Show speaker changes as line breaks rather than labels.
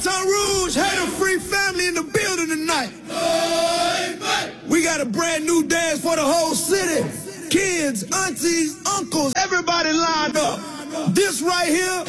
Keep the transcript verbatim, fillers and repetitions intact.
Baton Rouge had a free family in the building tonight. We got a brand new dance for the whole city. Kids, aunties, uncles, everybody lined up. This right here